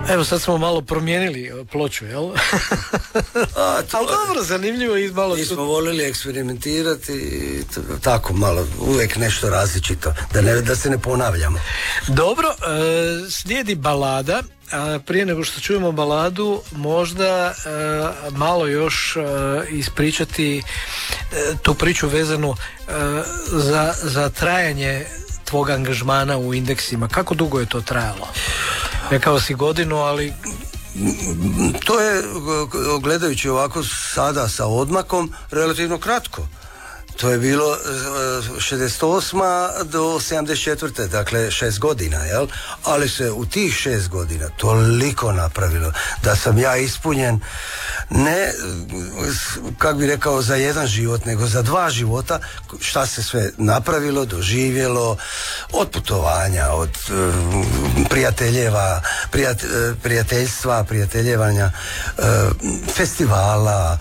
Evo sad smo malo promijenili ploču, jel? Ali dobro, zanimljivo i malo... Mi smo volili eksperimentirati i tako malo, uvijek nešto različito, da se ne ponavljamo. Dobro, slijedi balada. Prije nego što čujemo baladu, možda malo još ispričati tu priču vezanu za trajanje tvog angažmana u Indeksima. Kako dugo je to trajalo? Rekao si godinu, ali... To je, gledajući ovako sada sa odmakom, relativno kratko. To je bilo 68. do 74. Dakle 6 godina, jel? Ali se u tih 6 godina toliko napravilo da sam ja ispunjen ne, kako bi rekao, za jedan život, nego za 2 života, šta se sve napravilo, doživjelo, od putovanja, od prijateljstva, prijateljevanja, festivala,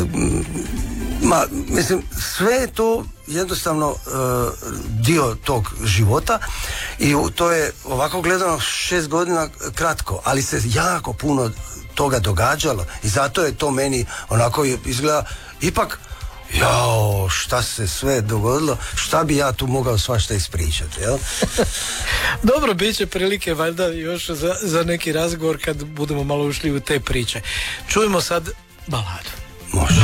mislim, sve je to jednostavno dio tog života i to je ovako gledano 6 godina kratko, ali se jako puno toga događalo i zato je to meni onako izgleda ipak jao, šta se sve dogodilo, šta bi ja tu mogao svašta ispričati, jel? Dobro, bit će prilike valjda još za neki razgovor kad budemo malo ušli u te priče. Čujemo sad baladu. Može.